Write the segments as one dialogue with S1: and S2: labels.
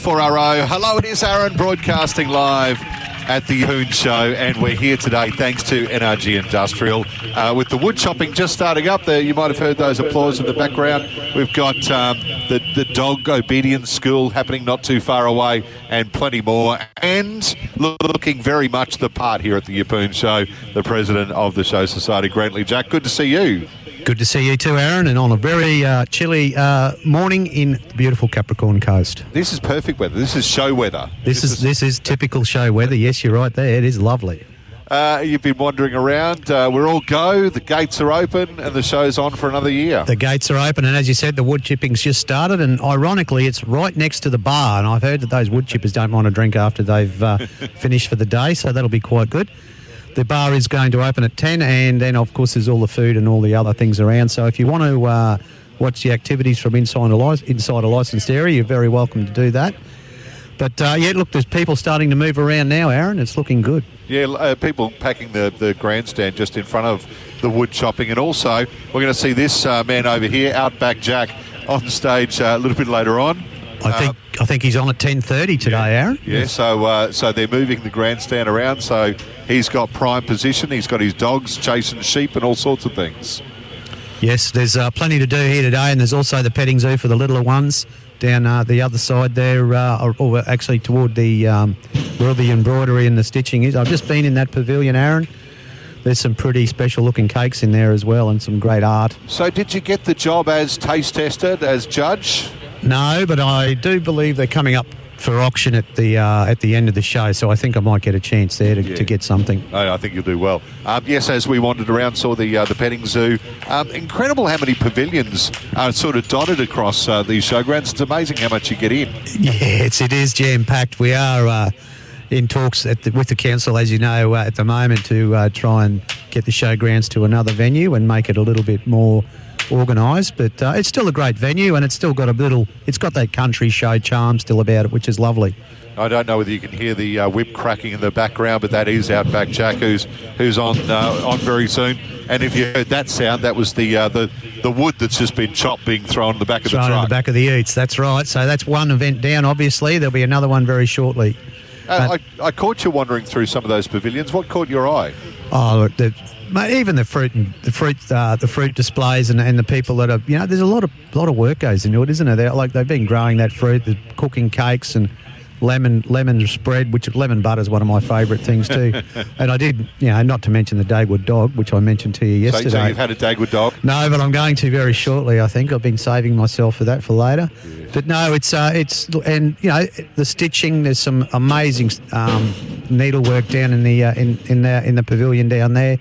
S1: 4RO. Hello, it is Aaron broadcasting live at the Yeppoon Show, and we're here today thanks to NRG Industrial with the wood chopping just starting up there. You might have heard those applause in the background. We've got the dog obedience school happening not too far away, and plenty more, and looking very much the part here at the Yeppoon Show, the president of the Show Society, Grantley Jack. Good to see you.
S2: Good to see you too, Aaron, and on a very chilly morning in the beautiful Capricorn Coast.
S1: This is perfect weather. This is show weather.
S2: This is typical show weather. Yes, you're right there. It is lovely.
S1: You've been wandering around. We're all go. The gates are open, and the show's on for another year.
S2: The gates are open, and as you said, the wood chipping's just started, and ironically, it's right next to the bar, and I've heard that those wood chippers don't want to drink after they've finished for the day, so that'll be quite good. The bar is going to open at 10, and then, of course, there's all the food and all the other things around. So if you want to watch the activities from inside a licensed area, you're very welcome to do that. But, look, there's people starting to move around now, Aaron. It's looking good.
S1: Yeah, people packing the grandstand just in front of the wood chopping. And also, we're going to see this man over here, Outback Jack, on stage a little bit later on.
S2: I think he's on at 10:30 today, Aaron.
S1: Yeah, so they're moving the grandstand around. So he's got prime position. He's got his dogs chasing sheep and all sorts of things.
S2: Yes, there's plenty to do here today, and there's also the petting zoo for the littler ones down the other side there, or actually toward the where the embroidery and the stitching is. I've just been in that pavilion, Aaron. There's some pretty special-looking cakes in there as well, and some great art.
S1: So did you get the job as taste tested, as judge?
S2: No, but I do believe they're coming up for auction at the end of the show, so I think I might get a chance there to get something.
S1: I think you'll do well. Yes, as we wandered around, saw the petting zoo. Incredible how many pavilions are sort of dotted across these showgrounds. It's amazing how much you get in.
S2: Yes, it is jam-packed. We are in talks with the council, as you know, at the moment to try and get the showgrounds to another venue and make it a little bit more organised, but it's still a great venue, and it's still got it's got that country show charm still about it, which is lovely.
S1: I don't know whether you can hear the whip cracking in the background, but that is Outback Jack, who's on very soon. And if you heard that sound, that was the wood that's just been chopped being thrown in the back of the truck.
S2: Thrown in the back of the utes, that's right. So that's one event down, obviously. There'll be another one very shortly.
S1: I caught you wandering through some of those pavilions. What caught your eye?
S2: Oh, even the fruit displays and the people that are, there's a lot of work goes into it, isn't there? They've been growing that fruit, they're cooking cakes and lemon spread, which lemon butter is one of my favourite things too. And I did, not to mention the Dagwood dog, which I mentioned to you yesterday.
S1: So you've had a Dagwood dog?
S2: No, but I'm going to very shortly. I think I've been saving myself for that for later. Yeah. But no, it's the stitching. There's some amazing needlework down in the pavilion down there.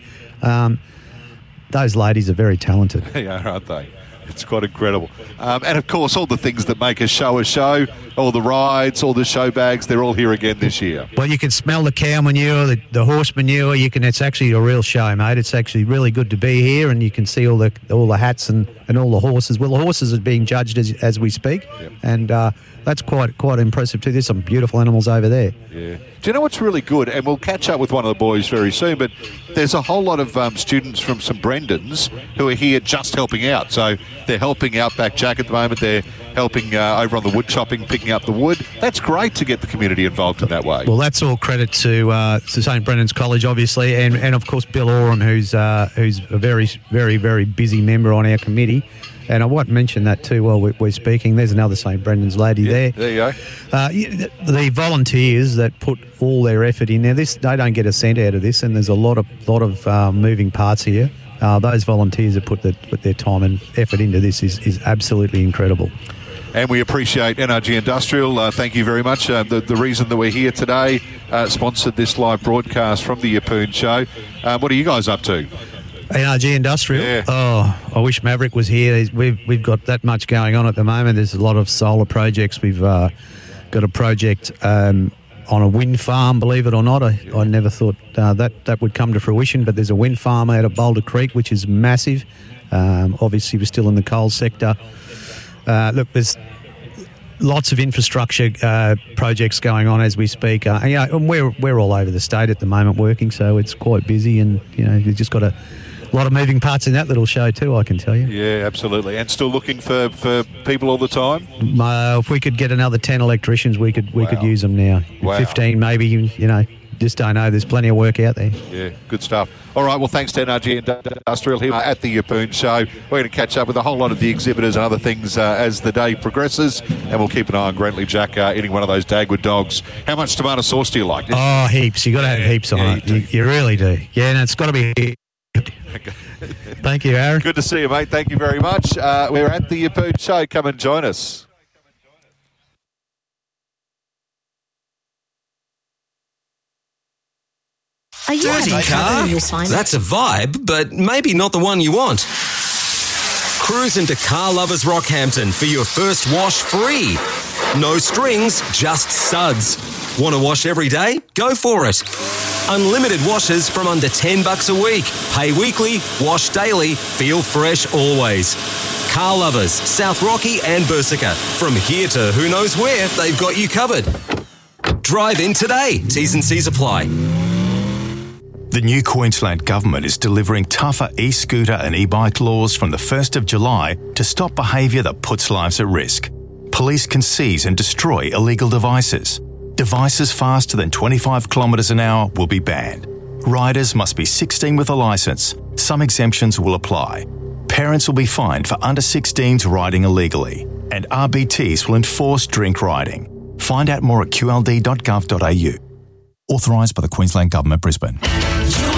S2: Those ladies are very talented.
S1: Yeah, aren't they? It's quite incredible. And, of course, all the things that make a show, all the rides, all the show bags, they're all here again this year.
S2: Well, you can smell the cow manure, the horse manure. It's actually a real show, mate. It's actually really good to be here, and you can see all the hats and all the horses. Well, the horses are being judged as we speak, yep. And that's quite impressive too. There's some beautiful animals over there.
S1: Yeah. Do you know what's really good? And we'll catch up with one of the boys very soon, but there's a whole lot of students from St Brendan's who are here just helping out. So they're helping Outback Jack at the moment. They're helping over on the wood chopping, picking up the wood. That's great to get the community involved in that way.
S2: Well, that's all credit to St Brendan's College, obviously, and of course Bill Oram, who's a very, very, very busy member on our committee. And I won't mention that too while we're speaking. There's another St Brendan's lady there.
S1: There you go.
S2: The volunteers that put all their effort in there, they don't get a cent out of this, and there's a lot of moving parts here. Those volunteers that put their time and effort into this is absolutely incredible.
S1: And we appreciate NRG Industrial. Thank you very much. The reason that we're here today sponsored this live broadcast from the Yeppoon Show. What are you guys up to?
S2: NRG Industrial?
S1: Yeah.
S2: Oh, I wish Maverick was here. We've got that much going on at the moment. There's a lot of solar projects. We've got a project on a wind farm, believe it or not. I never thought that would come to fruition, but there's a wind farm out of Boulder Creek, which is massive. Obviously, we're still in the coal sector. Look, there's lots of infrastructure projects going on as we speak. And we're all over the state at the moment working, so it's quite busy, and you've just got to A lot of moving parts in that little show too, I can tell you.
S1: Yeah, absolutely. And still looking for people all the time?
S2: If we could get another 10 electricians, we could use them now.
S1: Wow.
S2: 15 maybe, you know. Just don't know. There's plenty of work out there.
S1: Yeah, good stuff. All right, well, thanks to NRG Industrial here at the Yeppoon Show. We're going to catch up with a whole lot of the exhibitors and other things as the day progresses, and we'll keep an eye on Grantley Jack eating one of those Dagwood dogs. How much tomato sauce do you like?
S2: Oh, heaps. You got to have heaps on it. You really do. Yeah, and it's got to be. Thank you, Aaron.
S1: Good to see you, mate. Thank you very much. We're at the Yeppoon Show. Come and join us.
S3: Dirty car? That's a vibe, but maybe not the one you want. Cruise into Car Lovers Rockhampton for your first wash free. No strings, just suds. Want to wash every day? Go for it. Unlimited washes from under $10 a week. Pay weekly, wash daily, feel fresh always. Car Lovers, South Rocky and Bersica. From here to who knows where, they've got you covered. Drive in today. T's and C's apply.
S4: The new Queensland Government is delivering tougher e-scooter and e-bike laws from the 1st of July to stop behaviour that puts lives at risk. Police can seize and destroy illegal devices. Devices faster than 25 kilometres an hour will be banned. Riders must be 16 with a licence. Some exemptions will apply. Parents will be fined for under 16s riding illegally. And RBTs will enforce drink riding. Find out more at qld.gov.au. Authorised by the Queensland Government, Brisbane.